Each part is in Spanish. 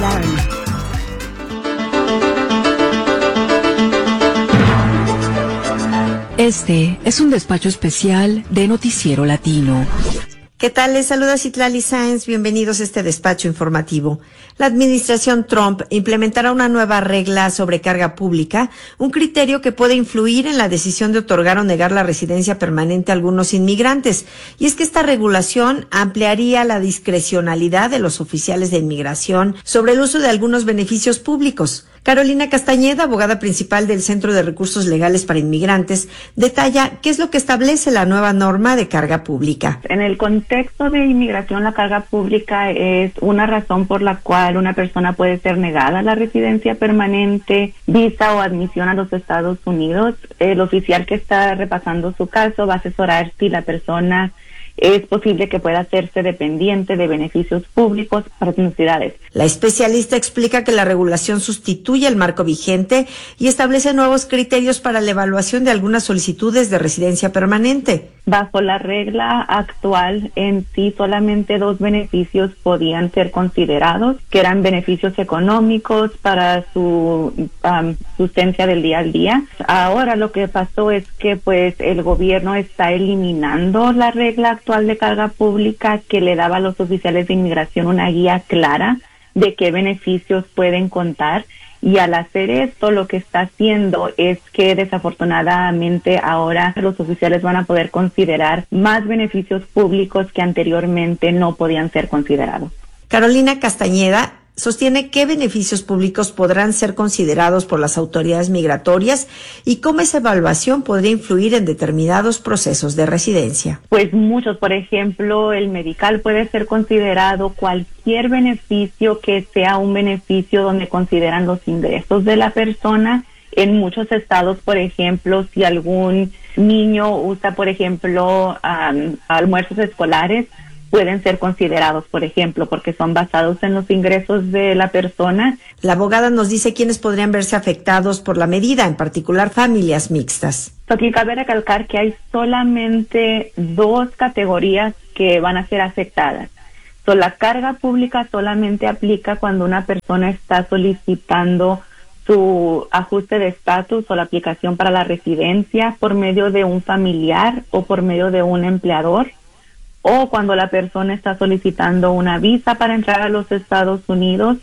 McLaren. Este es un despacho especial de Noticiero Latino. ¿Qué tal? Les saluda Citlali Sáenz. Bienvenidos a este despacho informativo. La administración Trump implementará una nueva regla sobre carga pública, un criterio que puede influir en la decisión de otorgar o negar la residencia permanente a algunos inmigrantes. Y es que esta regulación ampliaría la discrecionalidad de los oficiales de inmigración sobre el uso de algunos beneficios públicos. Carolina Castañeda, abogada principal del Centro de Recursos Legales para Inmigrantes, detalla qué es lo que establece la nueva norma de carga pública. En el contexto de inmigración, la carga pública es una razón por la cual una persona puede ser negada la residencia permanente, visa o admisión a los Estados Unidos. El oficial que está repasando su caso va a asesorar si la persona es posible que pueda hacerse dependiente de beneficios públicos para sus necesidades. La especialista explica que la regulación sustituye el marco vigente y establece nuevos criterios para la evaluación de algunas solicitudes de residencia permanente. Bajo la regla actual, en sí solamente 2 beneficios podían ser considerados, que eran beneficios económicos para su sustancia del día al día. Ahora lo que pasó es que pues el gobierno está eliminando la regla actual de carga pública que le daba a los oficiales de inmigración una guía clara de qué beneficios pueden contar. Y al hacer esto, lo que está haciendo es que desafortunadamente ahora los oficiales van a poder considerar más beneficios públicos que anteriormente no podían ser considerados. Carolina Castañeda sostiene qué beneficios públicos podrán ser considerados por las autoridades migratorias y cómo esa evaluación podría influir en determinados procesos de residencia. Pues muchos, por ejemplo, el medical puede ser considerado, cualquier beneficio que sea un beneficio donde consideran los ingresos de la persona. En muchos estados, por ejemplo, si algún niño usa, por ejemplo, almuerzos escolares, pueden ser considerados, por ejemplo, porque son basados en los ingresos de la persona. La abogada nos dice quiénes podrían verse afectados por la medida, en particular familias mixtas. Aquí cabe recalcar que hay solamente 2 categorías que van a ser afectadas. La carga pública solamente aplica cuando una persona está solicitando su ajuste de estatus o la aplicación para la residencia por medio de un familiar o por medio de un empleador, o cuando la persona está solicitando una visa para entrar a los Estados Unidos.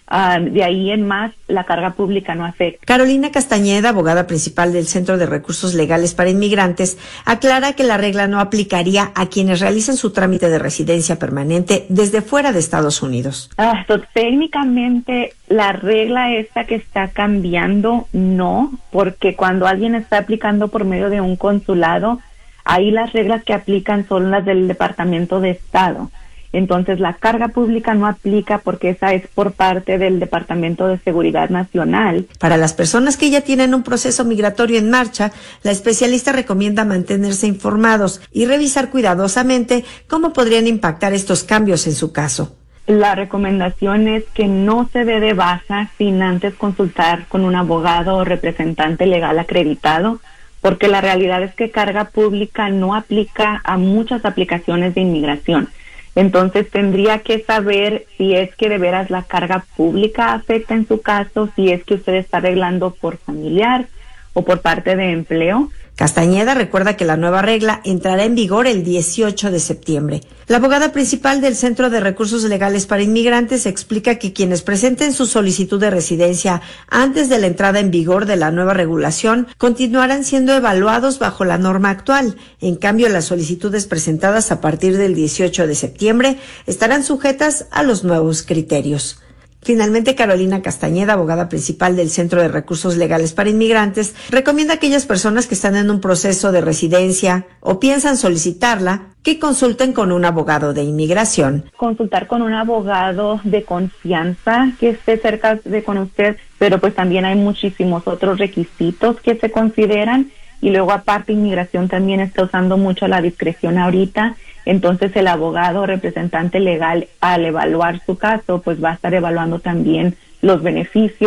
De ahí en más, la carga pública no afecta. Carolina Castañeda, abogada principal del Centro de Recursos Legales para Inmigrantes, aclara que la regla no aplicaría a quienes realicen su trámite de residencia permanente desde fuera de Estados Unidos. Técnicamente, la regla esta que está cambiando, no, porque cuando alguien está aplicando por medio de un consulado, ahí las reglas que aplican son las del Departamento de Estado. Entonces, la carga pública no aplica porque esa es por parte del Departamento de Seguridad Nacional. Para las personas que ya tienen un proceso migratorio en marcha, la especialista recomienda mantenerse informados y revisar cuidadosamente cómo podrían impactar estos cambios en su caso. La recomendación es que no se dé de baja sin antes consultar con un abogado o representante legal acreditado, porque la realidad es que carga pública no aplica a muchas aplicaciones de inmigración. Entonces tendría que saber si es que de veras la carga pública afecta en su caso, si es que usted está arreglando por familiar o por parte de empleo. Castañeda recuerda que la nueva regla entrará en vigor el 18 de septiembre. La abogada principal del Centro de Recursos Legales para Inmigrantes explica que quienes presenten su solicitud de residencia antes de la entrada en vigor de la nueva regulación continuarán siendo evaluados bajo la norma actual. En cambio, las solicitudes presentadas a partir del 18 de septiembre estarán sujetas a los nuevos criterios. Finalmente, Carolina Castañeda, abogada principal del Centro de Recursos Legales para Inmigrantes, recomienda a aquellas personas que están en un proceso de residencia o piensan solicitarla que consulten con un abogado de inmigración. Consultar con un abogado de confianza que esté cerca de con usted, pero pues también hay muchísimos otros requisitos que se consideran. Y luego aparte inmigración también está usando mucho la discreción ahorita, entonces el abogado o representante legal al evaluar su caso pues va a estar evaluando también los beneficios,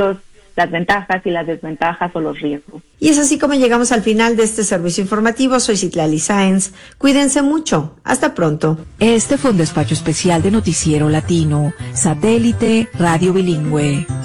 las ventajas y las desventajas o los riesgos. Y es así como llegamos al final de este servicio informativo. Soy Citlali Sáenz. Cuídense mucho. Hasta pronto. Este fue un despacho especial de Noticiero Latino, Satélite Radio Bilingüe.